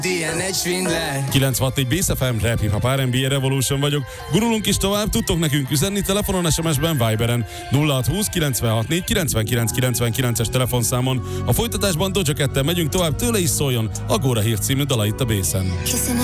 Ilyen svindler. 96.4 Bass FM, Rap Hip Hop R&B Revolution vagyok. Gurulunk is tovább, tudtok nekünk üzenni telefonon, SMS-ben, Viberen 0620 964 99 99-es telefonszámon. A folytatásban Doja Cat-tel megyünk tovább, tőle is szóljon a Góra Hír című dala itt a Bassen.